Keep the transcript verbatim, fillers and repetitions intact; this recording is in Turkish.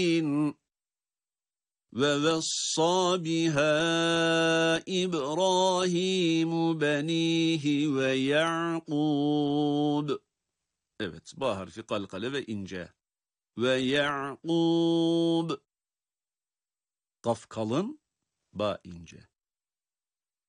وَوَصَّى بِهَا إِبْرَاهِيمُ بَنِيهِ وَيَعْقُوبُ. Evet, ba harfi kalkale ve ince. Ve Ya'kub. Kaf kalın, ba ince.